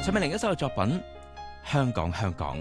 陳美玲一首嘅作品《香港香港》。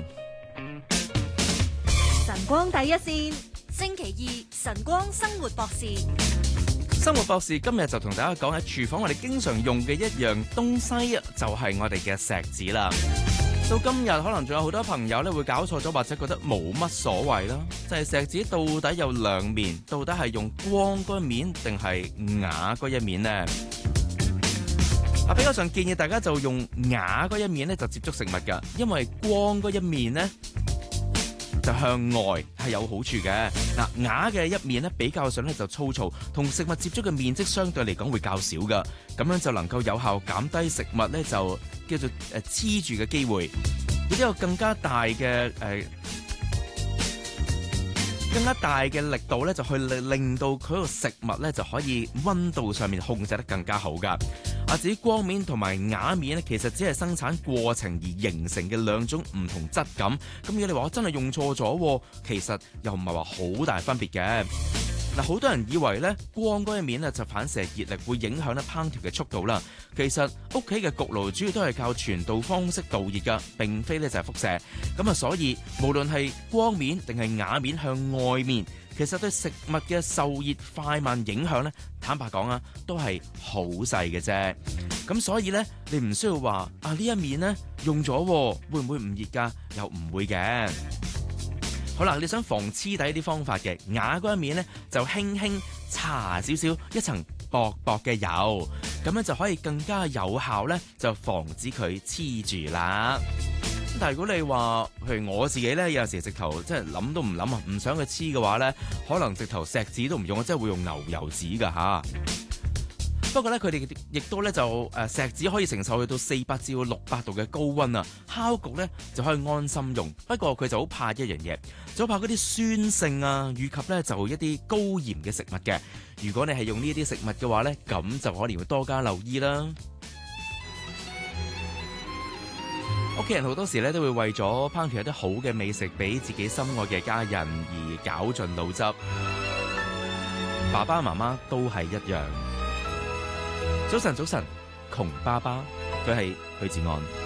晨光第一線， 星期二晨光生活博士。 生活博士今日就同大家講喺廚房我哋經常用嘅一樣東西，就係我哋嘅錫紙啦。到今日可能仲有好多朋友咧會搞錯咗，或者覺得冇乜所謂啦。就係錫紙到底有兩面，到底係用光嗰一面定係啞嗰一面呢？比較上建議大家就用啞嗰一面咧就接觸食物噶，因為光嗰一面呢，就向外係有好處嘅。嗱，啞嘅一面咧比較上咧就粗糙，同食物接觸嘅面積相對嚟講會較少噶，咁樣就能夠有效減低食物咧就叫做黐住嘅機會，亦都有更加大嘅力度咧，就去令到佢個食物咧就可以溫度上面控制得更加好噶。至於光面同埋啞面咧，其實只係生產過程而形成嘅兩種唔同質感。咁如果你話我真係用錯咗，其實又唔係話好大分別嘅。嗱，好多人以為咧光嗰一面咧就反射熱力會影響咧烹調嘅速度啦。其實屋企嘅焗爐主要都係靠傳導方式導熱噶，並非咧就係輻射。咁所以無論係光面定係啞面向外面，其實對食物嘅受熱快慢影響咧，坦白講都係好細嘅啫。咁所以咧，你唔需要話呢一面咧用咗會唔會唔熱噶？又唔會嘅。好啦，你想防黐底啲方法嘅，啞嗰一面咧就輕輕搽少少一層薄薄嘅油，咁樣就可以更加有效咧，就防止佢黐住啦。但係如果你話，譬如我自己咧，有時直頭即係諗都唔諗唔想佢黐嘅話咧，可能直頭錫紙都唔用，即係會用牛油紙噶吓。不過咧，佢哋亦都咧就錫紙可以承受去到400至600度嘅高溫啊，烤焗咧就可以安心用。不過佢就好怕一樣嘢，就好怕嗰啲酸性啊，以及咧就一啲高鹽嘅食物嘅。如果你係用呢啲食物嘅話咧，咁就可能要多加留意啦。屋企人好多時咧都會為咗烹調一啲好嘅美食俾自己心愛嘅家人而絞盡腦汁，爸爸媽媽都係一樣。早晨，窮爸爸，佢係許志安。